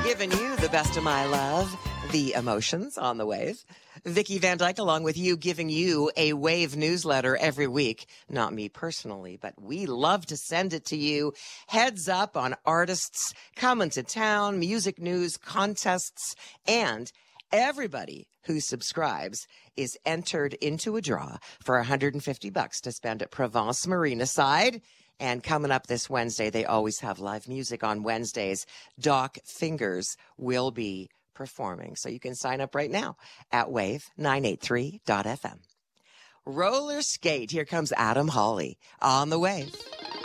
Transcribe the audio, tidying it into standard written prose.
Giving you the best of my love, the emotions on the wave. Vicki Van Dyke along with you, giving you a Wave newsletter every week. Not me personally, but we love to send it to you. Heads up on artists coming to town, music news, contests, and everybody who subscribes is entered into a draw for $150 to spend at Provence Marina Side. And coming up this Wednesday, they always have live music on Wednesdays. Doc Fingers will be performing. So you can sign up right now at wave983.fm. Roller skate. Here comes Adam Hawley on the Wave.